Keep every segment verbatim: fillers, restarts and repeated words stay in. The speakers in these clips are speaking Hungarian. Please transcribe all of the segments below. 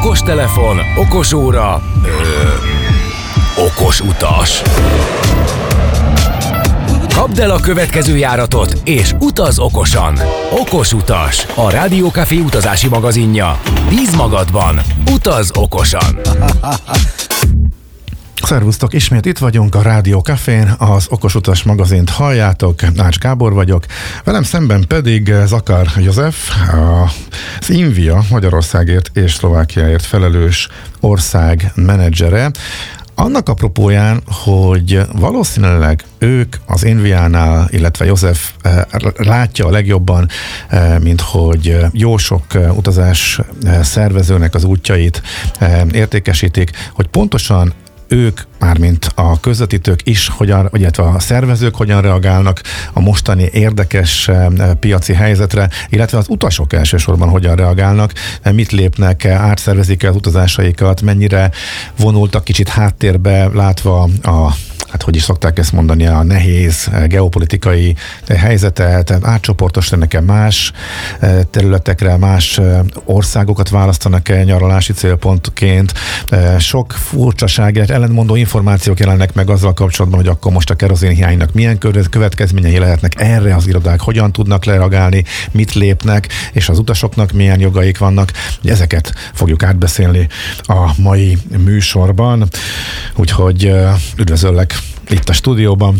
Okostelefon, okosóra, ö, okos utas. Kapd el a következő járatot, és utaz okosan. Okos utas, a Rádió Café utazási magazinja. Bíz magadban, utaz okosan. Szervusztok, ismét itt vagyunk a Rádió Cafén, az Okos Utas magazint halljátok, Ács Gábor vagyok, velem szemben pedig Zakar József, az Invia Magyarországért és Szlovákiáért felelős ország menedzsere. Annak apropóján, hogy valószínűleg ők az Inviánál, illetve József látja a legjobban, mint hogy jó sok utazás szervezőnek az útjait értékesítik, hogy pontosan ők, mármint a közvetítők is, hogyan, illetve a szervezők hogyan reagálnak a mostani érdekes piaci helyzetre, illetve az utasok elsősorban hogyan reagálnak, mit lépnek, átszervezik-e az utazásaikat, mennyire vonultak kicsit háttérbe, látva a hát hogy is szokták ezt mondani, a nehéz geopolitikai helyzetet, átcsoportosítanak-e más területekre, más országokat választanak-e nyaralási célpontként. Sok furcsaság, ellentmondó információk jelennek meg azzal kapcsolatban, hogy akkor most a kerozin hiánynak milyen következményei lehetnek, erre az irodák hogyan tudnak lereagálni, mit lépnek, és az utasoknak milyen jogaik vannak. Ezeket fogjuk átbeszélni a mai műsorban. Úgyhogy üdvözöllek itt a stúdióban,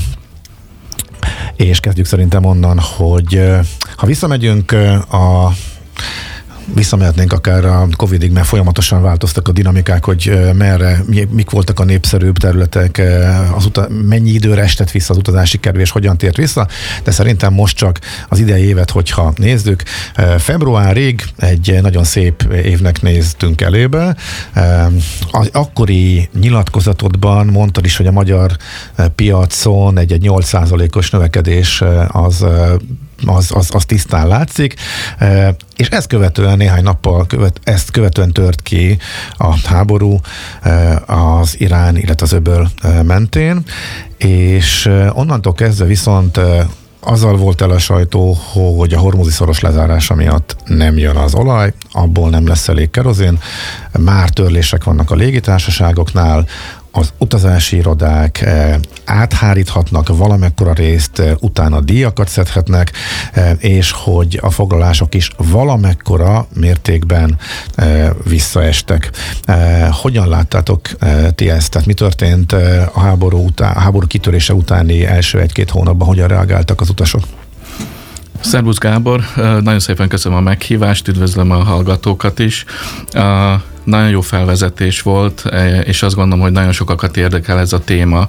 és kezdjük szerintem onnan, hogy ha visszamegyünk a Visszamehetnénk akár a Covidig, mert folyamatosan változtak a dinamikák, hogy merre, mik voltak a népszerűbb területek, az uta, mennyi időre estett vissza az utazási kedv, és hogyan tért vissza, de szerintem most csak az idei évet, hogyha nézzük, februárig egy nagyon szép évnek néztünk elébe. Az akkori nyilatkozatodban mondtad is, hogy a magyar piacon egy, egy nyolc százalékos növekedés az Az, az, az tisztán látszik, és ezt követően néhány nappal követ, ezt követően tört ki a háború az Irán, illetve az öböl mentén, és onnantól kezdve viszont azzal volt el a sajtó, hogy a hormuzi szoros lezárása miatt nem jön az olaj, abból nem lesz elég kerozin, már törlések vannak a légitársaságoknál, az utazási irodák eh, átháríthatnak valamekkora részt, eh, utána díjakat szedhetnek, eh, és hogy a foglalások is valamekkora mértékben eh, visszaestek. Eh, hogyan láttátok eh, ti ezt? Tehát mi történt eh, a háború, után, a háború kitörése utáni első egy-két hónapban? Hogyan reagáltak az utasok? Szervusz Gábor, nagyon szépen köszönöm a meghívást, üdvözlöm a hallgatókat is. Nagyon jó felvezetés volt, és azt gondolom, hogy nagyon sokakat érdekel ez a téma.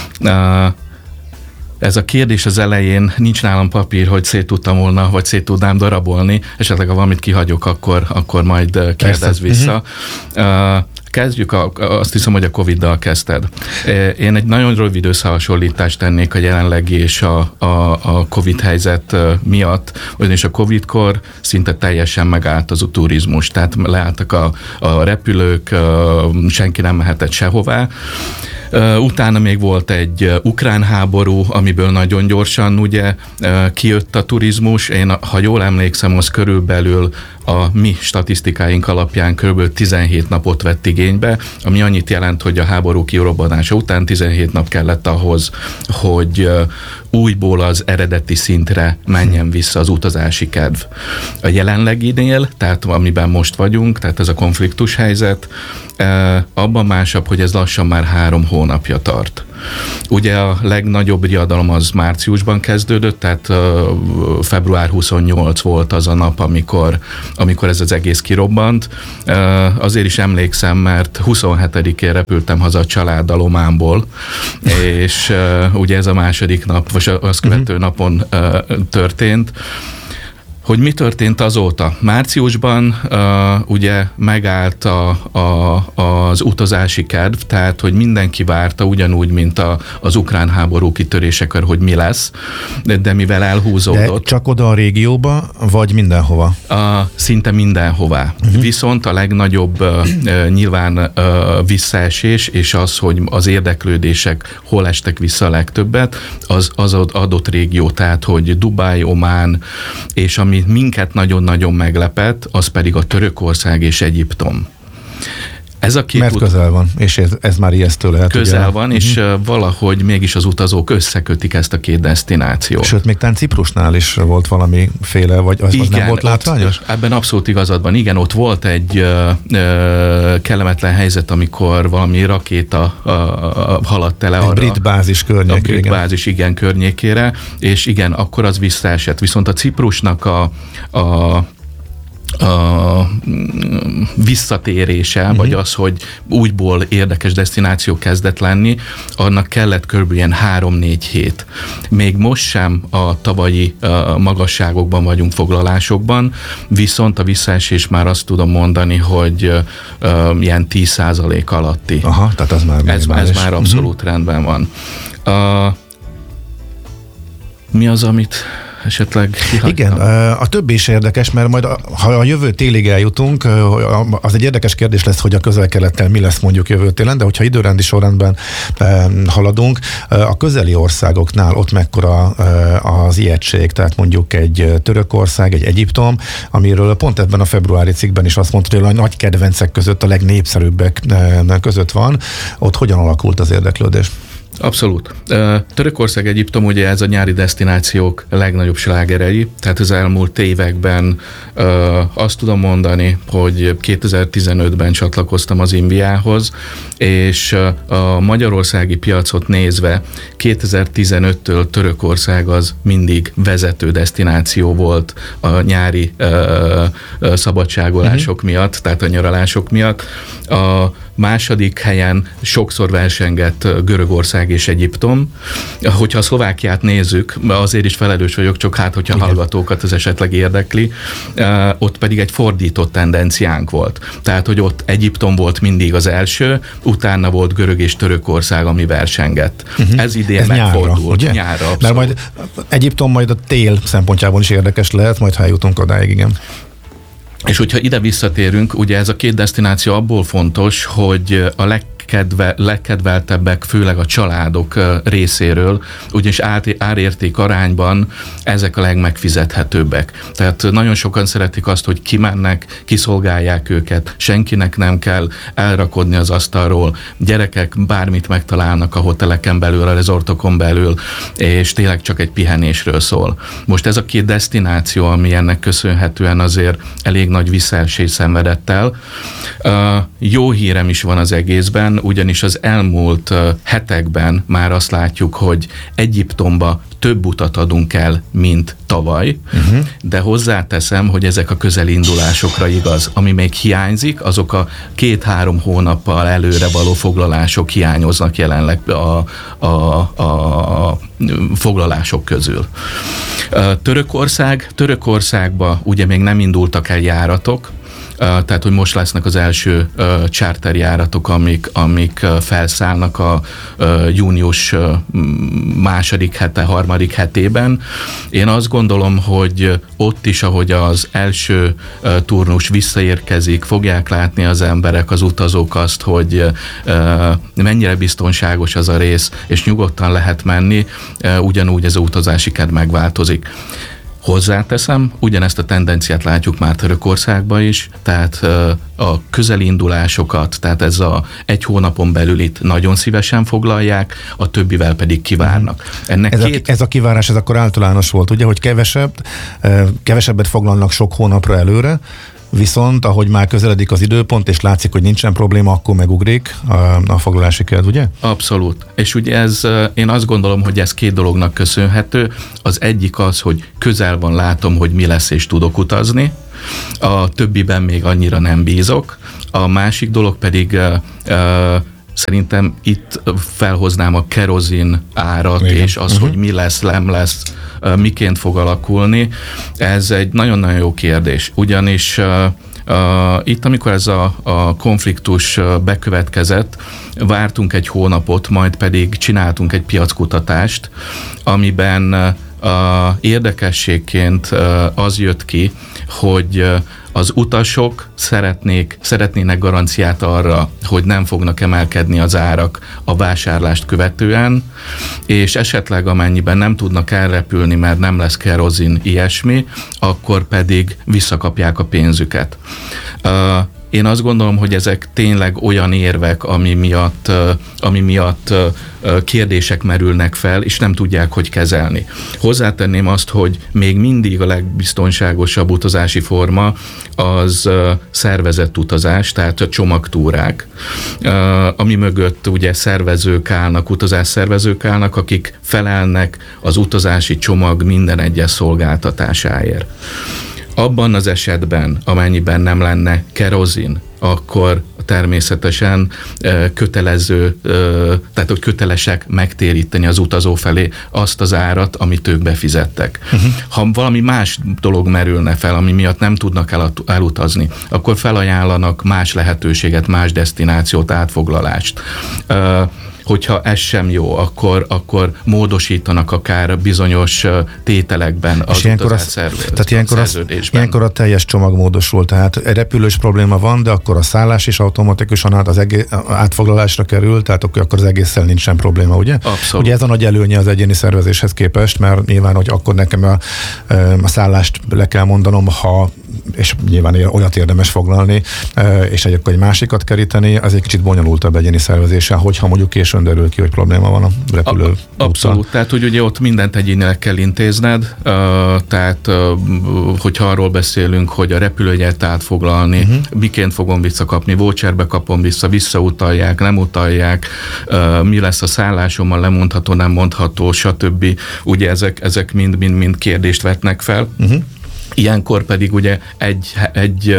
Ez a kérdés az elején, nincs nálam papír, hogy szét tudtam volna, vagy szét tudnám darabolni, esetleg ha valamit kihagyok, akkor, akkor majd kérdezz vissza. Uh-huh. Kezdjük, a, azt hiszem, hogy a Coviddal kezdted. Én egy nagyon rövid összehasonlítást tennék a jelenlegi és a, a, a Covid helyzet miatt, ugyanis a Covidkor szinte teljesen megállt az turizmus, tehát leálltak a, a repülők, senki nem mehetett sehová. Utána még volt egy ukrán háború, amiből nagyon gyorsan ugye kijött a turizmus. Én, ha jól emlékszem, az körülbelül a mi statisztikáink alapján körülbelül tizenhét napot vett igénybe, ami annyit jelent, hogy a háború kirobbanása után tizenhét nap kellett ahhoz, hogy újból az eredeti szintre menjen vissza az utazási kedv. A jelenleginél, tehát amiben most vagyunk, tehát ez a konfliktus helyzet, abban másabb, hogy ez lassan már három hónapja tart. Ugye a legnagyobb riadalom az márciusban kezdődött, tehát uh, február huszonnyolc volt az a nap, amikor, amikor ez az egész kirobbant. Uh, azért is emlékszem, mert huszonhetedikén repültem haza a családdal Ománból, és uh, ugye ez a második nap, vagy az követő uh-huh. napon uh, történt. Hogy mi történt azóta? Márciusban uh, ugye megállt a, a, az utazási kedv, tehát hogy mindenki várta ugyanúgy, mint a, az ukrán háború kitörésekor, hogy mi lesz, de, de mivel elhúzódott. De csak oda a régióba, vagy mindenhova? Uh, szinte mindenhová. Uh-huh. Viszont a legnagyobb uh, uh, nyilván uh, visszaesés, és az, hogy az érdeklődések hol estek vissza a legtöbbet, az, az adott régió, tehát hogy Dubáj, Omán, és ami minket nagyon-nagyon meglepett, az pedig a Törökország és Egyiptom. Ez a két Mert út... közel van, és ez, ez már ijesztő lehet. Közel ugye? van, és uh-huh. valahogy mégis az utazók összekötik ezt a két desztinációt. Sőt, még talán Ciprusnál is volt valamiféle, vagy az, igen, az nem volt látványos? Ott, ebben abszolút igazad van. Igen, ott volt egy ö, ö, kellemetlen helyzet, amikor valami rakéta ö, ö, haladt el arra. Egy brit bázis környékére. A brit igen. bázis, igen, környékére, és igen, akkor az visszaesett. Viszont a Ciprusnak a, a a visszatérése, uh-huh. vagy az, hogy újból érdekes desztináció kezdett lenni, annak kellett kb. Ilyen három-négy hét. Még most sem a tavalyi uh, magasságokban vagyunk foglalásokban, viszont a visszaesés már azt tudom mondani, hogy uh, ilyen tíz százalék alatti. Aha, tehát az már ez, ez már abszolút uh-huh. rendben van. Uh, mi az, amit esetleg kihagytam? Igen, a többi is érdekes, mert majd a, ha a jövő télig eljutunk, az egy érdekes kérdés lesz, hogy a közel-kelettel mi lesz mondjuk jövő télen, de hogyha időrendi sorrendben haladunk, a közeli országoknál ott mekkora az ijegység, tehát mondjuk egy Törökország, egy Egyiptom, amiről pont ebben a februári cikkben is azt mondta, hogy a nagy kedvencek között, a legnépszerűbbek között van. Ott hogyan alakult az érdeklődés? Abszolút. Törökország, Egyiptom, ugye ez a nyári desztinációk legnagyobb slágerei, tehát az elmúlt években azt tudom mondani, hogy kétezer-tizenötben csatlakoztam az Inviához, és a magyarországi piacot nézve kétezer-tizenöttől Törökország az mindig vezető desztináció volt a nyári szabadságolások uh-huh. miatt, tehát a nyaralások miatt. A második helyen sokszor versengett Görögország és Egyiptom. Hogyha a Szlovákiát nézzük, azért is felelős vagyok, csak hát, hogyha igen. hallgatókat ez esetleg érdekli, ott pedig egy fordított tendenciánk volt. Tehát, hogy ott Egyiptom volt mindig az első, utána volt Görög és Törökország, ami versengett. Uh-huh. Ez idén ez megfordult. Nyárra, nyárra Mert majd Egyiptom majd a tél szempontjából is érdekes lehet, majd ha eljutunk odáig, igen. És hogyha ide visszatérünk, ugye ez a két desztináció abból fontos, hogy a legkedve, legkedveltebbek, főleg a családok részéről, ugyanis árérték arányban ezek a legmegfizethetőbbek. Tehát nagyon sokan szeretik azt, hogy kimennek, kiszolgálják őket, senkinek nem kell elrakodni az asztalról, gyerekek bármit megtalálnak a hoteleken belül, a rezortokon belül, és tényleg csak egy pihenésről szól. Most ez a két desztináció, ami ennek köszönhetően azért elég nagy visszaesés szenvedett el. Uh, jó hírem is van az egészben, ugyanis az elmúlt uh, hetekben már azt látjuk, hogy Egyiptomba több utat adunk el, mint tavaly, uh-huh. de hozzáteszem, hogy ezek a közelindulásokra igaz. Ami még hiányzik, azok a két-három hónappal előre való foglalások hiányoznak jelenleg a, a, a, a foglalások közül. Törökország, Törökországba ugye még nem indultak el járatok, tehát, hogy most lesznek az első uh, charterjáratok, amik, amik uh, felszállnak a uh, június uh, második hete, harmadik hetében. Én azt gondolom, hogy ott is, ahogy az első uh, turnus visszaérkezik, fogják látni az emberek, az utazók azt, hogy uh, mennyire biztonságos az a rész, és nyugodtan lehet menni, uh, ugyanúgy ez a utazási kedv megváltozik. Hozzáteszem, ugyanezt a tendenciát látjuk már Törökországban is, tehát a közeli indulásokat, tehát ez a egy hónapon belül itt nagyon szívesen foglalják, a többivel pedig kivárnak. Ennek ez, két... a, ez a kivárás, ez akkor általános volt, ugye, hogy kevesebb, kevesebbet foglalnak sok hónapra előre, viszont ahogy már közeledik az időpont, és látszik, hogy nincsen probléma, akkor megugrik a, a foglalási kedv, ugye? Abszolút. És ugye ez, én azt gondolom, hogy ez két dolognak köszönhető. Az egyik az, hogy közel van, látom, hogy mi lesz, és tudok utazni. A többiben még annyira nem bízok. A másik dolog pedig uh, uh, szerintem itt felhoznám a kerozin árat, igen. és az, uh-huh. hogy mi lesz, nem lesz, miként fog alakulni. Ez egy nagyon-nagyon jó kérdés, ugyanis uh, uh, itt, amikor ez a, a konfliktus bekövetkezett, vártunk egy hónapot, majd pedig csináltunk egy piackutatást, amiben uh, érdekességként uh, az jött ki, hogy uh, az utasok szeretnék, szeretnének garanciát arra, hogy nem fognak emelkedni az árak a vásárlást követően, és esetleg amennyiben nem tudnak elrepülni, mert nem lesz kerozin, ilyesmi, akkor pedig visszakapják a pénzüket. Én azt gondolom, hogy ezek tényleg olyan érvek, ami miatt, ami miatt kérdések merülnek fel, és nem tudják, hogy kezelni. Hozzátenném azt, hogy még mindig a legbiztonságosabb utazási forma az szervezett utazás, tehát a csomagtúrák, ami mögött ugye szervezők állnak, utazásszervezők állnak, akik felelnek az utazási csomag minden egyes szolgáltatásáért. Abban az esetben, amennyiben nem lenne kerozin, akkor természetesen kötelező, tehát hogy kötelesek megtéríteni az utazó felé azt az árat, amit ők befizettek. Uh-huh. Ha valami más dolog merülne fel, ami miatt nem tudnak el, elutazni, akkor felajánlanak más lehetőséget, más desztinációt, átfoglalást. Hogyha ez sem jó, akkor, akkor módosítanak akár bizonyos tételekben az utazásszerződésben. Tehát ilyenkor, az, ilyenkor a teljes csomag módosul, tehát egy repülős probléma van, de akkor a szállás is automatikusan át, az egész, átfoglalásra kerül, tehát akkor az egésszel nincsen probléma, ugye? Abszolút. Ugye ez a nagy előnye az egyéni szervezéshez képest, mert nyilván, hogy akkor nekem a, a szállást le kell mondanom, ha és nyilván olyat érdemes foglalni, és egy, akkor egy másikat keríteni, az egy kicsit bonyolultabb egyéni szervezéssel, hogyha mondjuk későn derül ki, hogy probléma van a repülő a, Abszolút, úttal. Tehát hogy ugye ott mindent egyénileg kell intézned, uh, tehát uh, hogyha arról beszélünk, hogy a repülőjegyet átfoglalni, uh-huh. miként fogom visszakapni, voucherbe kapom vissza, visszautalják, nem utalják, uh, mi lesz a szállásommal, lemondható, nem mondható, stb. Ugye ezek, ezek mind, mind, mind kérdést vetnek fel. Uh-huh. Ilyenkor pedig ugye egy, egy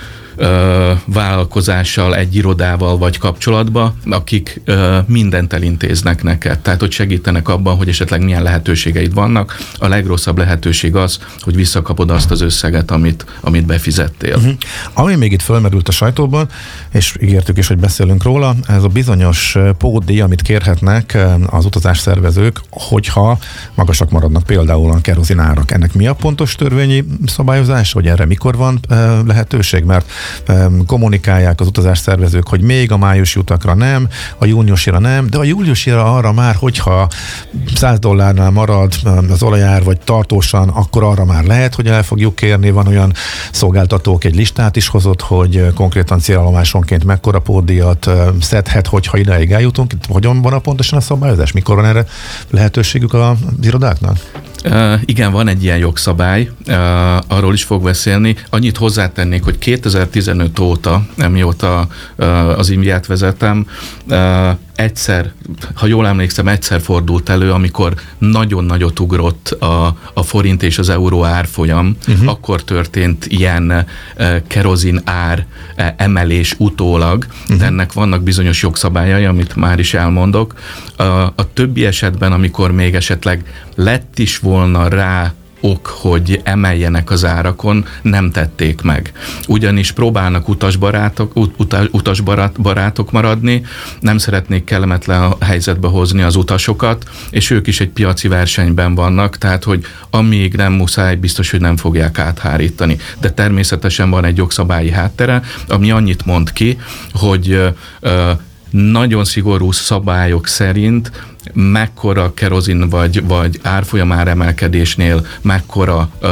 ö, vállalkozással, egy irodával vagy kapcsolatba, akik ö, mindent elintéznek neked. Tehát, hogy segítenek abban, hogy esetleg milyen lehetőségeid vannak. A legrosszabb lehetőség az, hogy visszakapod azt az összeget, amit, amit befizettél. Uh-huh. Ami még itt fölmerült a sajtóban, és ígértük is, hogy beszélünk róla, ez a bizonyos pótdíj, amit kérhetnek az utazásszervezők, hogyha magasak maradnak például a kerozinárak. Ennek mi a pontos törvényi szabályozás, vagy erre mikor van lehetőség? Mert kommunikálják az utazásszervezők, hogy még a májusi utakra nem, a júniusira nem, de a júliusira arra már, hogyha száz dollárnál marad az olajár, vagy tartósan, akkor arra már lehet, hogy el fogjuk kérni. Van olyan szolgáltatók, egy listát is hozott, hogy konkrétan célállomásonként mekkora pótdíjat szedhet, hogyha ideig eljutunk. Hogyan van a pontosan a szabályozás? Mikor van erre lehetőségük az irodáknak? Uh, igen, van egy ilyen jogszabály, uh, arról is fog beszélni. Annyit hozzátennék, hogy kétezer-tizenöt óta, mióta uh, az Inviát vezetem, uh, egyszer, ha jól emlékszem, egyszer fordult elő, amikor nagyon nagyot ugrott a, a forint és az euró árfolyam, uh-huh. akkor történt ilyen uh, kerozin ár uh, emelés utólag, uh-huh. de ennek vannak bizonyos jogszabályai, amit már is elmondok. Uh, a többi esetben, amikor még esetleg lett is volna rá ok, hogy emeljenek az árakon, nem tették meg. Ugyanis próbálnak utasbarátok, ut, utasbarátok maradni, nem szeretnék kellemetlen helyzetbe hozni az utasokat, és ők is egy piaci versenyben vannak, tehát, hogy amíg nem muszáj, biztos, hogy nem fogják áthárítani. De természetesen van egy jogszabályi háttere, ami annyit mond ki, hogy ö, nagyon szigorú szabályok szerint mekkora kerozin vagy, vagy árfolyamár emelkedésnél mekkora ö,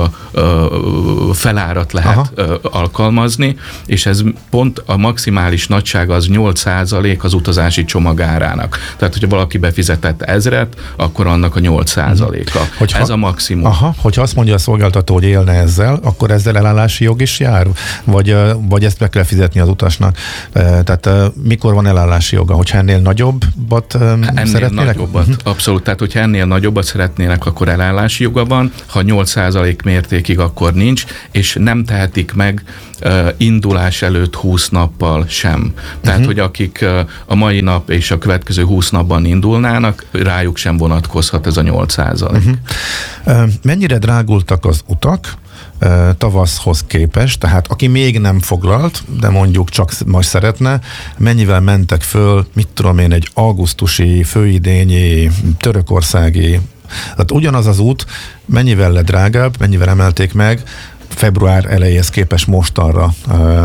ö, felárat lehet ö, alkalmazni, és ez pont a maximális nagyság az nyolc százalék az utazási csomagárának. Tehát, hogyha valaki befizetett ezret, akkor annak a nyolc százaléka. Hogyha, ez a maximum. Aha, hogyha azt mondja a szolgáltató, hogy élne ezzel, akkor ezzel elállási jog is jár? Vagy, vagy ezt be kell fizetni az utasnak? Tehát mikor van elállási joga? Hogyha ennél nagyobbat ennél szeretnének? Nagyobbat, uh-huh. Abszolút. Tehát, hogyha ennél nagyobbat szeretnének, akkor elállási joga van. Ha nyolc százalék mértékig, akkor nincs, és nem tehetik meg uh, indulás előtt húsz nappal sem. Tehát, uh-huh. hogy akik uh, a mai nap és a következő húsz napban indulnának, rájuk sem vonatkozhat ez a nyolc százalék. Uh-huh. Uh, mennyire drágultak az utak tavaszhoz képest, tehát aki még nem foglalt, de mondjuk csak most szeretne, mennyivel mentek föl, mit tudom én, egy augusztusi, főidényi, törökországi, tehát ugyanaz az út, mennyivel lett drágább, mennyivel emelték meg, február elejéhez képest mostanra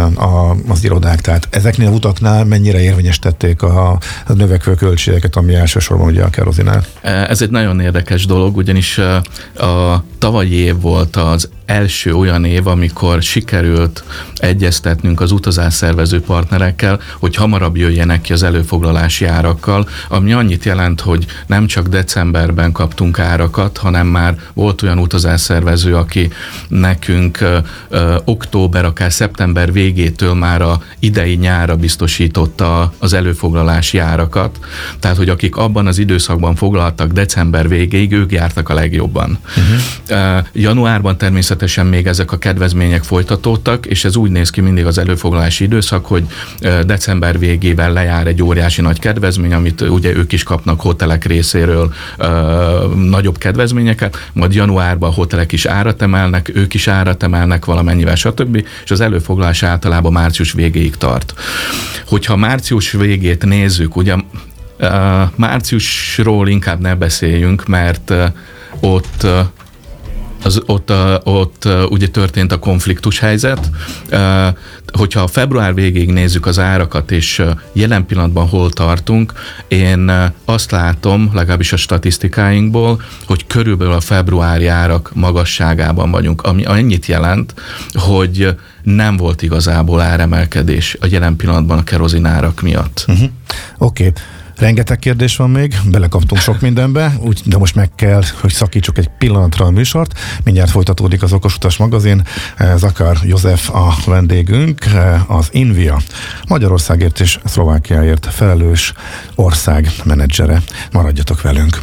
a, az irodák. Tehát ezeknél utaknál mennyire érvényesítették a, a növekvő költségeket, ami elsősorban ugye a kerozinál? Ez egy nagyon érdekes dolog, ugyanis a tavalyi év volt az első olyan év, amikor sikerült egyeztetnünk az utazásszervező partnerekkel, hogy hamarabb jöjjenek ki az előfoglalási árakkal, ami annyit jelent, hogy nem csak decemberben kaptunk árakat, hanem már volt olyan utazásszervező, aki nekünk ö, ö, október, akár szeptember végétől már a idei nyára biztosította az előfoglalási árakat. Tehát, hogy akik abban az időszakban foglaltak december végéig, ők jártak a legjobban. Uh-huh. Uh, januárban természetesen még ezek a kedvezmények folytatódtak, és ez úgy néz ki mindig az előfoglalási időszak, hogy uh, december végével lejár egy óriási nagy kedvezmény, amit uh, ugye ők is kapnak hotelek részéről uh, nagyobb kedvezményeket, majd januárban a hotelek is árat emelnek, ők is árat emelnek valamennyivel, stb. És az előfoglalás általában március végéig tart. Hogyha március végét nézzük, ugye uh, márciusról inkább ne beszéljünk, mert uh, ott uh, Az, ott, ott ugye történt a konfliktus helyzet. Hogyha február végéig nézzük az árakat, és jelen pillanatban hol tartunk, én azt látom, legalábbis a statisztikáinkból, hogy körülbelül a februári árak magasságában vagyunk, ami annyit jelent, hogy nem volt igazából áremelkedés a jelen pillanatban a kerozin árak miatt. Uh-huh. Oké. Okay. Rengeteg kérdés van még, belekaptunk sok mindenbe, úgy, de most meg kell, hogy szakítsuk egy pillanatra a műsort. Mindjárt folytatódik az Okos Utas magazin. Zakar József a vendégünk, az Invia, Magyarországért és Szlovákiáért felelős ország menedzsere. Maradjatok velünk!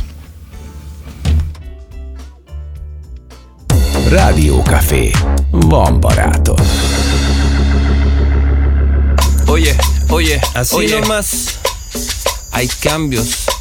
Rádiókafé. Van barátod. Oye, oye, así oye. Nomás hay cambios